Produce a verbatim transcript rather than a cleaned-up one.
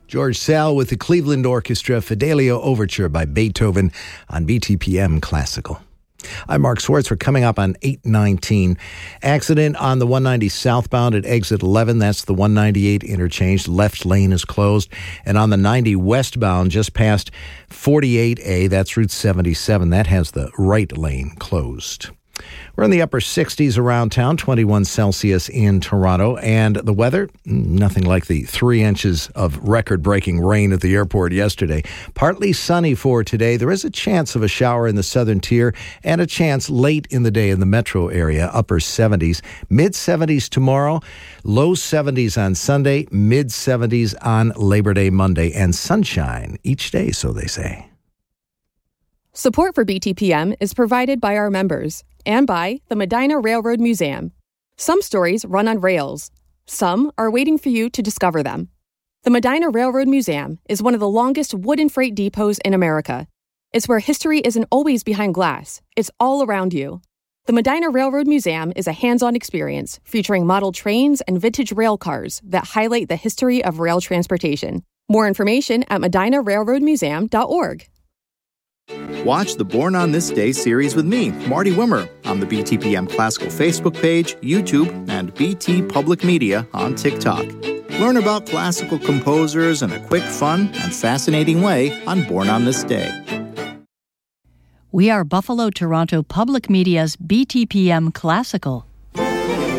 George Sal with the Cleveland Orchestra, Fidelio Overture by Beethoven on B T P M Classical. I'm Mark Swartz. We're coming up on eight nineteen. Accident on the one ninety southbound at exit eleven. That's the one ninety-eight interchange. Left lane is closed. And on the ninety westbound, just past forty-eight A, that's Route seventy-seven. That has the right lane closed. We're in the upper sixties around town, twenty-one Celsius in Toronto. And the weather, nothing like the three inches of record-breaking rain at the airport yesterday. Partly sunny for today. There is a chance of a shower in the southern tier and a chance late in the day in the metro area, upper seventies. mid-seventies tomorrow, low seventies on Sunday, mid-seventies on Labor Day Monday, and sunshine each day, so they say. Support for B T P M is provided by our members and by the Medina Railroad Museum. Some stories run on rails. Some are waiting for you to discover them. The Medina Railroad Museum is one of the longest wooden freight depots in America. It's where history isn't always behind glass. It's all around you. The Medina Railroad Museum is a hands-on experience featuring model trains and vintage rail cars that highlight the history of rail transportation. More information at medina railroad museum dot org. Watch the Born on This Day series with me, Marty Wimmer, on the B T P M Classical Facebook page, YouTube, and B T Public Media on TikTok. Learn about classical composers in a quick, fun, and fascinating way on Born on This Day. We are Buffalo Toronto Public Media's B T P M Classical.